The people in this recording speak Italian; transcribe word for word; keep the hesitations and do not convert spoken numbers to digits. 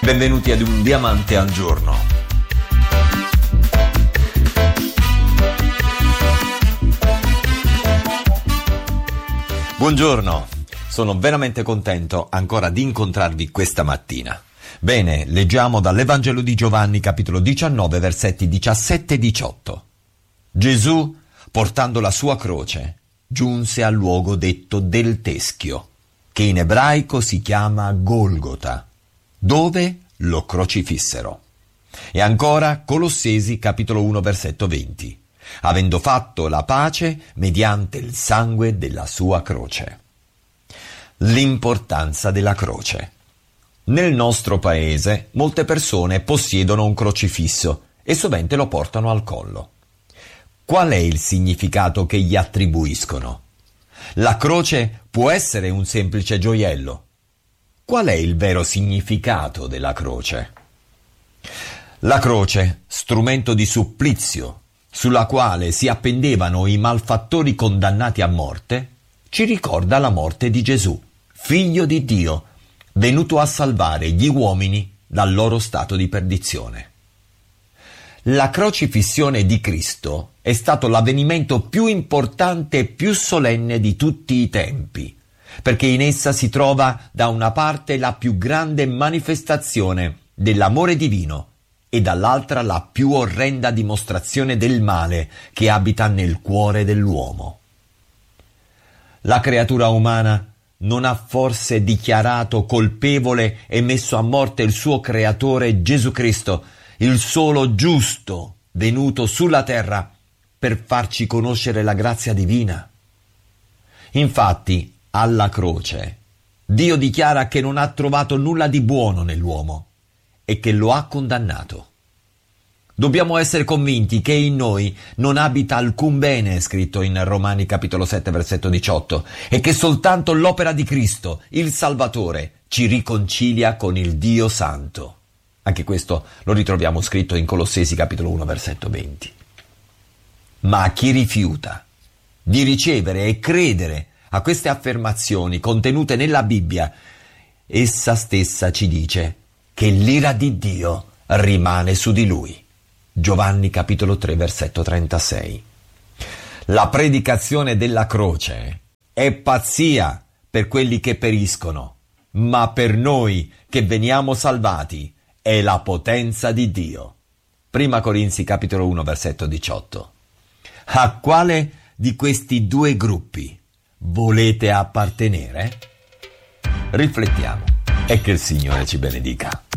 Benvenuti ad Un Diamante al Giorno. Buongiorno, sono veramente contento ancora di incontrarvi questa mattina. Bene, leggiamo dall'Evangelo di Giovanni, capitolo diciannove, versetti diciassette e diciotto. Gesù, portando la sua croce, giunse al luogo detto del Teschio, che in ebraico si chiama Golgota, dove lo crocifissero. E ancora Colossesi, capitolo uno, versetto venti. Avendo fatto la pace mediante il sangue della sua croce. L'importanza della croce. Nel nostro paese molte persone possiedono un crocifisso e sovente lo portano al collo. Qual è il significato che gli attribuiscono? La croce può essere un semplice gioiello. Qual è il vero significato della croce? La croce, strumento di supplizio, sulla quale si appendevano i malfattori condannati a morte, ci ricorda la morte di Gesù, figlio di Dio, venuto a salvare gli uomini dal loro stato di perdizione. La crocifissione di Cristo è stato l'avvenimento più importante e più solenne di tutti i tempi, perché in essa si trova da una parte la più grande manifestazione dell'amore divino e dall'altra la più orrenda dimostrazione del male che abita nel cuore dell'uomo. La creatura umana non ha forse dichiarato colpevole e messo a morte il suo creatore Gesù Cristo, il solo giusto venuto sulla terra per farci conoscere la grazia divina? Infatti, alla croce, Dio dichiara che non ha trovato nulla di buono nell'uomo e che lo ha condannato. Dobbiamo essere convinti che in noi non abita alcun bene, scritto in Romani capitolo sette versetto diciotto, e che soltanto l'opera di Cristo, il Salvatore, ci riconcilia con il Dio Santo. Anche questo lo ritroviamo scritto in Colossesi capitolo uno versetto venti. Ma chi rifiuta di ricevere e credere a queste affermazioni contenute nella Bibbia, essa stessa ci dice che l'ira di Dio rimane su di lui. Giovanni capitolo tre versetto trentasei. La predicazione della croce è pazzia per quelli che periscono, ma per noi che veniamo salvati è la potenza di Dio. Prima Corinzi capitolo uno versetto diciotto. A quale di questi due gruppi volete appartenere? Riflettiamo e che il Signore ci benedica.